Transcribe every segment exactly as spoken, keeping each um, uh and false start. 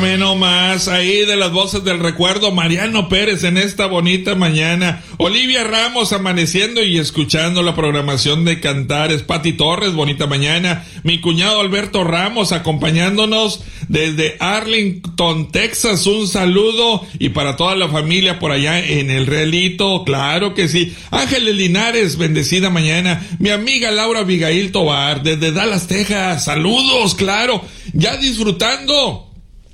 Menos más ahí de las voces del recuerdo, Mariano Pérez en esta bonita mañana, Olivia Ramos amaneciendo y escuchando la programación de Cantares, Pati Torres, bonita mañana, mi cuñado Alberto Ramos acompañándonos desde Arlington, Texas, un saludo y para toda la familia por allá en el Realito, claro que sí, Ángeles Linares, bendecida mañana, mi amiga Laura Abigail Tobar desde Dallas, Texas, saludos, claro, ya disfrutando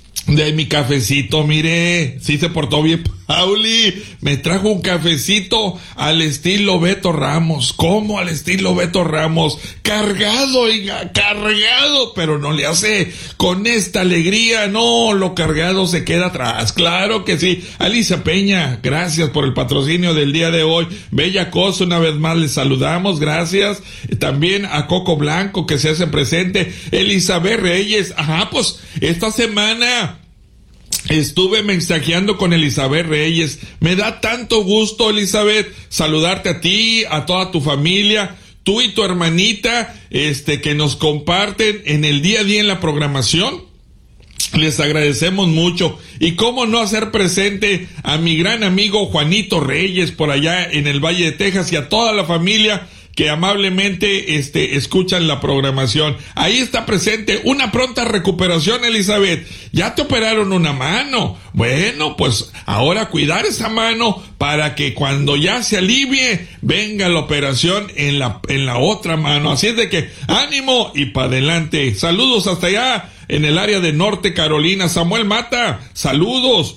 de mi cafecito, mire, sí se portó bien Pauli, me trajo un cafecito al estilo Beto Ramos. ¿Cómo al estilo Beto Ramos? Cargado, oiga, cargado, pero no le hace con esta alegría, no, lo cargado se queda atrás, claro que sí. Alicia Peña, gracias por el patrocinio del día de hoy. Bella Cosa, una vez más les saludamos, gracias. También a Coco Blanco que se hace presente. Elizabeth Reyes, ajá, pues esta semana estuve mensajeando con Elizabeth Reyes. Me da tanto gusto, Elizabeth, saludarte a ti, a toda tu familia, tú y tu hermanita, este, que nos comparten en el día a día en la programación. Les agradecemos mucho. Y cómo no hacer presente a mi gran amigo Juanito Reyes por allá en el Valle de Texas y a toda la familia que amablemente este escuchan la programación. Ahí está presente una pronta recuperación, Elizabeth. Ya te operaron una mano. Bueno, pues ahora cuidar esa mano para que cuando ya se alivie venga la operación en la en la otra mano. Así es de que ánimo y para adelante. Saludos hasta allá en el área de Norte Carolina. Samuel Mata, saludos.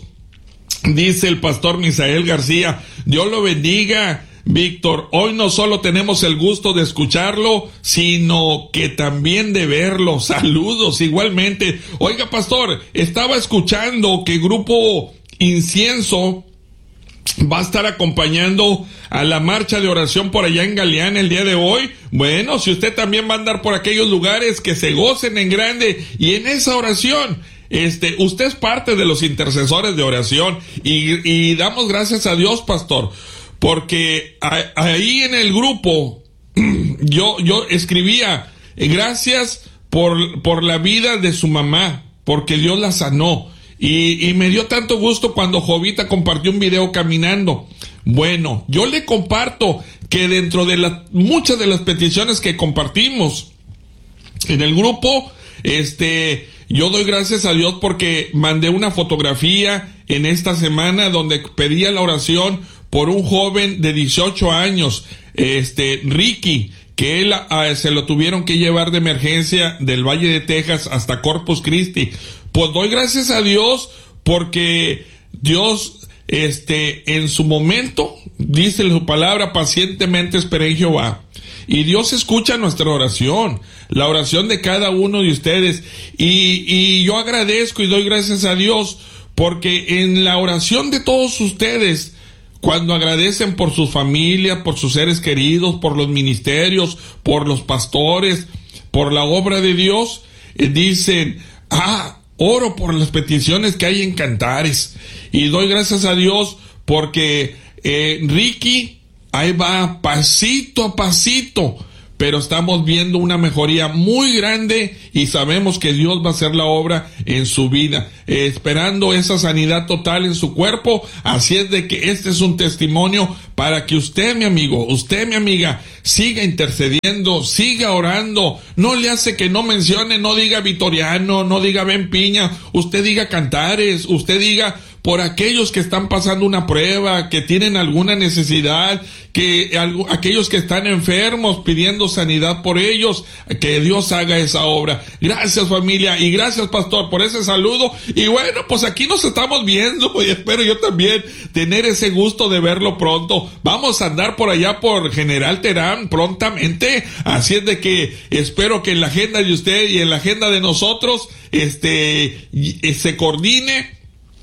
Dice el pastor Misael García, Dios lo bendiga. Víctor, hoy no solo tenemos el gusto de escucharlo, sino que también de verlo. Saludos igualmente. Oiga, pastor, estaba escuchando que Grupo Incienso va a estar acompañando a la marcha de oración por allá en Galeana el día de hoy. Bueno, si usted también va a andar por aquellos lugares, que se gocen en grande y en esa oración. Este, usted es parte de los intercesores de oración y, y damos gracias a Dios, pastor, porque ahí en el grupo yo yo escribía gracias por por la vida de su mamá, porque Dios la sanó, y, y me dio tanto gusto cuando Jovita compartió un video caminando. Bueno, yo le comparto que dentro de las muchas de las peticiones que compartimos en el grupo, este yo doy gracias a Dios porque mandé una fotografía en esta semana donde pedía la oración por un joven de dieciocho años, este, Ricky, que él a, se lo tuvieron que llevar de emergencia del Valle de Texas hasta Corpus Christi. Pues doy gracias a Dios porque Dios, este, en su momento, dice su palabra, pacientemente esperé en Jehová. Y Dios escucha nuestra oración, la oración de cada uno de ustedes. Y, y yo agradezco y doy gracias a Dios porque en la oración de todos ustedes, cuando agradecen por sus familias, por sus seres queridos, por los ministerios, por los pastores, por la obra de Dios, eh, dicen, ah, oro por las peticiones que hay en Cantares. Y doy gracias a Dios porque eh, Ricky, ahí va pasito a pasito, pero estamos viendo una mejoría muy grande y sabemos que Dios va a hacer la obra en su vida, eh, esperando esa sanidad total en su cuerpo. Así es de que este es un testimonio para que usted, mi amigo, usted, mi amiga, siga intercediendo, siga orando. No le hace que no mencione, no diga Vitoriano, no diga Ben Piña, usted diga Cantares, usted diga por aquellos que están pasando una prueba, que tienen alguna necesidad, que algo, aquellos que están enfermos pidiendo sanidad por ellos, que Dios haga esa obra. Gracias, familia, y gracias, pastor, por ese saludo. Y bueno, pues aquí nos estamos viendo y espero yo también tener ese gusto de verlo pronto. Vamos a andar por allá por General Terán prontamente, así es de que espero que en la agenda de usted y en la agenda de nosotros este se coordine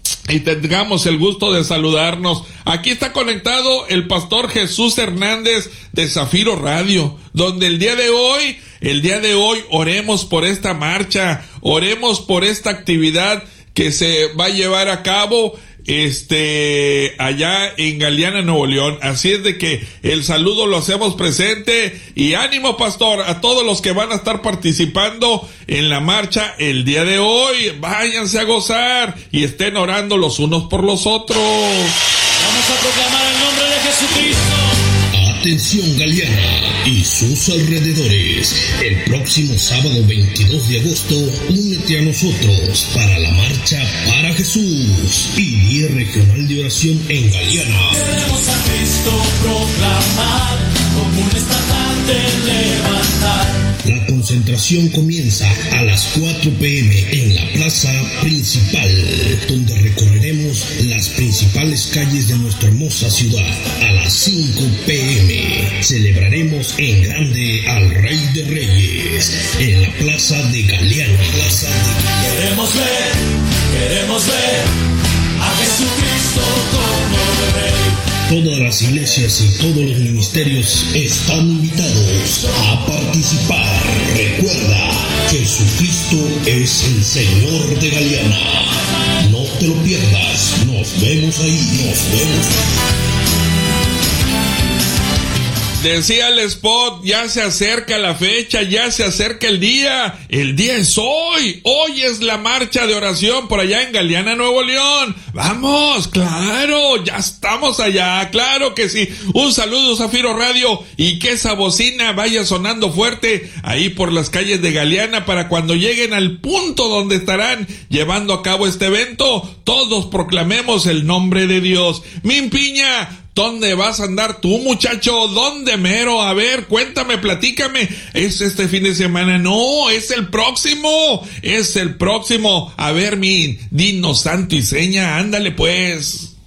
y tengamos el gusto de saludarnos. Aquí está conectado el pastor Jesús Hernández de Zafiro Radio, donde el día de hoy, el día de hoy oremos por esta marcha, oremos por esta actividad que se va a llevar a cabo este, allá en Galeana, Nuevo León. Así es de que el saludo lo hacemos presente y ánimo, pastor, a todos los que van a estar participando en la marcha el día de hoy. Váyanse a gozar y estén orando los unos por los otros. Vamos a proclamar el nombre de Jesucristo. Atención Galeana y sus alrededores. El próximo sábado veintidós de agosto, únete a nosotros para la marcha para Jesús y Día Regional de Oración en Galeana. Queremos a Cristo proclamar, como un estandarte levantar. La concentración comienza a las cuatro pe eme en la plaza principal, donde recorreremos las principales calles de nuestra hermosa ciudad. A las cinco pe eme celebraremos en grande al Rey de Reyes en la plaza de Galeana. Plaza de... Queremos ver, queremos ver a Jesucristo como Rey. Todas las iglesias y todos los ministerios están invitados a participar. Recuerda, Jesucristo es el Señor de Galeana. No te lo pierdas. Nos vemos ahí. Nos vemos ahí. Decía el spot, ya se acerca la fecha, ya se acerca el día. El día es hoy. Hoy es la marcha de oración por allá en Galeana, Nuevo León. Vamos, claro, ya estamos allá, claro que sí. Un saludo, Zafiro Radio, y que esa bocina vaya sonando fuerte ahí por las calles de Galeana para cuando lleguen al punto donde estarán llevando a cabo este evento, todos proclamemos el nombre de Dios. Min Piña, ¿dónde vas a andar tú, muchacho? ¿Dónde mero? A ver, cuéntame, platícame. ¿Es este fin de semana? No, es el próximo. Es el próximo. A ver, mi, dinos santo y seña, ándale pues.